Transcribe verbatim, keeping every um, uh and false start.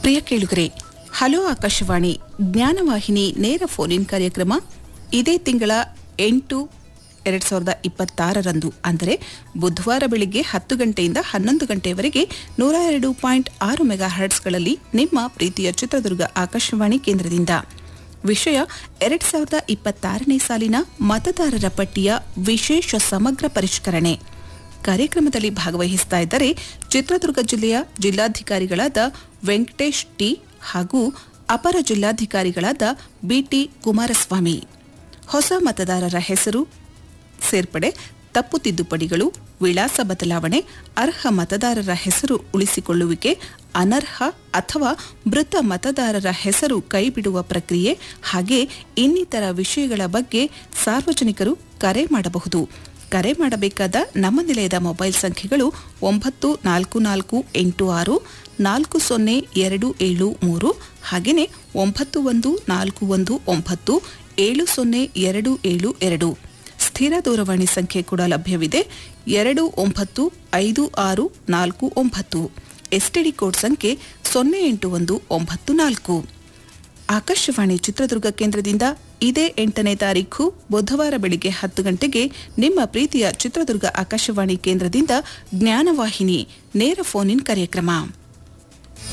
ಪ್ರಿಯ ಕೇಳುಗರೆ, ಹಲೋ ಆಕಾಶವಾಣಿ ಜ್ಞಾನವಾಹಿನಿ ನೇರ phone in ಕಾರ್ಯಕ್ರಮ ಇದೇ ತಿಂಗಳ ಎಂಟು ಎರಡ್ ಸಾವಿರದ ಇಪ್ಪತ್ತಾರರಂದು ಅಂದರೆ ಬುಧವಾರ ಬೆಳಿಗ್ಗೆ ಹತ್ತು ಗಂಟೆಯಿಂದ ಹನ್ನೊಂದು ಗಂಟೆಯವರೆಗೆ ನೂರ ಎರಡು ಪಾಯಿಂಟ್ ಆರು ಮೆಗಾ ಹರ್ಟ್ಸ್ಗಳಲ್ಲಿ ನಿಮ್ಮ ಪ್ರೀತಿಯ ಚಿತ್ರದುರ್ಗ ಆಕಾಶವಾಣಿ ಕೇಂದ್ರದಿಂದ. ವಿಷಯ ಎರಡ್ ಸಾವಿರದ ಇಪ್ಪತ್ತಾರನೇ ಸಾಲಿನ ಮತದಾರರ ಪಟ್ಟಿಯ ವಿಶೇಷ ಸಮಗ್ರ ಪರಿಷ್ಕರಣೆ. ಕಾರ್ಯಕ್ರಮದಲ್ಲಿ ಭಾಗವಹಿಸ್ತಾ ಇದ್ದರೆ ಚಿತ್ರದುರ್ಗ ಜಿಲ್ಲೆಯ ಜಿಲ್ಲಾಧಿಕಾರಿಗಳಾದ ವೆಂಕಟೇಶ್ ಟಿ ಹಾಗೂ ಅಪರ ಜಿಲ್ಲಾಧಿಕಾರಿಗಳಾದ ಬಿಟಿ ಕುಮಾರಸ್ವಾಮಿ. ಹೊಸ ಮತದಾರರ ಹೆಸರು ಸೇರ್ಪಡೆ, ತಪ್ಪು ತಿದ್ದುಪಡಿಗಳು, ವಿಳಾಸ ಬದಲಾವಣೆ, ಅರ್ಹ ಮತದಾರರ ಹೆಸರು ಉಳಿಸಿಕೊಳ್ಳುವಿಕೆ, ಅನರ್ಹ ಅಥವಾ ಮೃತ ಮತದಾರರ ಹೆಸರು ಕೈಬಿಡುವ ಪ್ರಕ್ರಿಯೆ ಹಾಗೆ ಇನ್ನಿತರ ವಿಷಯಗಳ ಬಗ್ಗೆ ಸಾರ್ವಜನಿಕರು ಕರೆ ಮಾಡಬಹುದು. ಕರೆ ಮಾಡಬೇಕಾದ ನಮ್ಮ ನಿಲಯದ ಮೊಬೈಲ್ ಸಂಖ್ಯೆಗಳು ಒಂಬತ್ತು ನಾಲ್ಕು ನಾಲ್ಕು ಎಂಟು ಆರು ನಾಲ್ಕು ಸೊನ್ನೆ ಎರಡು ಏಳು ಮೂರು ಹಾಗೆಯೇ ಒಂಬತ್ತು ಒಂದು ನಾಲ್ಕು ಒಂದು ಒಂಬತ್ತು ಏಳು ಸೊನ್ನೆ ಎರಡು ಏಳು ಎರಡು. ಸ್ಥಿರ ದೂರವಾಣಿ ಸಂಖ್ಯೆ ಕೂಡ ಲಭ್ಯವಿದೆ, ಎರಡು ಒಂಬತ್ತು ಐದು ಆರು ನಾಲ್ಕು ಒಂಬತ್ತು. ಎಸ್ಟಿಡಿ ಕೋಡ್ ಸಂಖ್ಯೆ ಸೊನ್ನೆ ಎಂಟು ಒಂದು ಒಂಬತ್ತು ನಾಲ್ಕು. ಆಕಾಶವಾಣಿ ಚಿತ್ರದುರ್ಗ ಕೇಂದ್ರದಿಂದ ಇದೇ ಎಂಟನೇ ತಾರೀಖು ಬುಧವಾರ ಬೆಳಿಗ್ಗೆ ಹತ್ತು ಗಂಟೆಗೆ ನಿಮ್ಮ ಪ್ರೀತಿಯ ಚಿತ್ರದುರ್ಗ ಆಕಾಶವಾಣಿ ಕೇಂದ್ರದಿಂದ ಜ್ಞಾನವಾಹಿನಿ ನೇರ ಫೋನ್ ಇನ್ ಕಾರ್ಯಕ್ರಮ.